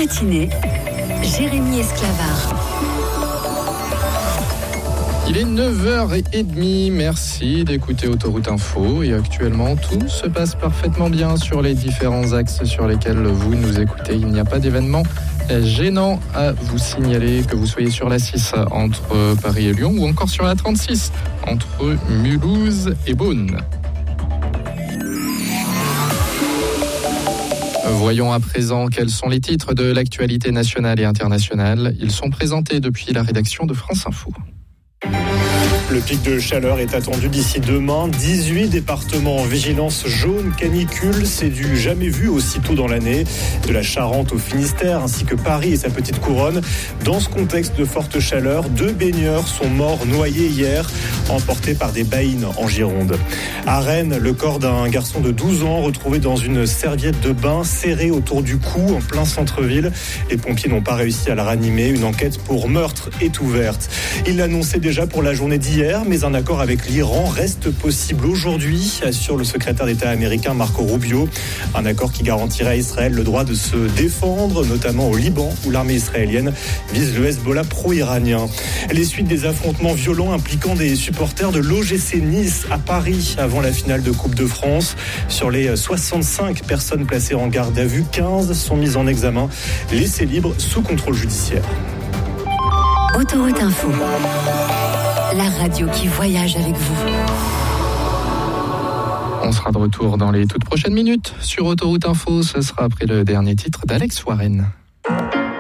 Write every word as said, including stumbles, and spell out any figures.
matinée, Jérémy Esclavard. Il est neuf heures trente, merci d'écouter Autoroute Info et actuellement tout se passe parfaitement bien sur les différents axes sur lesquels vous nous écoutez. Il n'y a pas d'événement gênant à vous signaler, que vous soyez sur la six entre Paris et Lyon ou encore sur la trente-six entre Mulhouse et Beaune. Voyons à présent quels sont les titres de l'actualité nationale et internationale. Ils sont présentés depuis la rédaction de France Info. Le pic de chaleur est attendu d'ici demain. dix-huit départements en vigilance jaune canicule. C'est du jamais vu aussitôt dans l'année. De la Charente au Finistère, ainsi que Paris et sa petite couronne. Dans ce contexte de forte chaleur, deux baigneurs sont morts noyés hier, emportés par des baïnes en Gironde. À Rennes, le corps d'un garçon de douze ans retrouvé dans une serviette de bain serrée autour du cou en plein centre-ville. Les pompiers n'ont pas réussi à la ranimer. Une enquête pour meurtre est ouverte. Il l'annonçait déjà pour la journée d'hier. Mais un accord avec l'Iran reste possible aujourd'hui, assure le secrétaire d'État américain Marco Rubio. Un accord qui garantirait à Israël le droit de se défendre, notamment au Liban, où l'armée israélienne vise le Hezbollah pro-iranien. Les suites des affrontements violents impliquant des supporters de l'O G C Nice à Paris avant la finale de Coupe de France. Sur les soixante-cinq personnes placées en garde à vue, quinze sont mises en examen, laissées libres sous contrôle judiciaire. Autoroute Info. La radio qui voyage avec vous. On sera de retour dans les toutes prochaines minutes sur Autoroute Info. Ce sera après le dernier titre d'Alex Warren.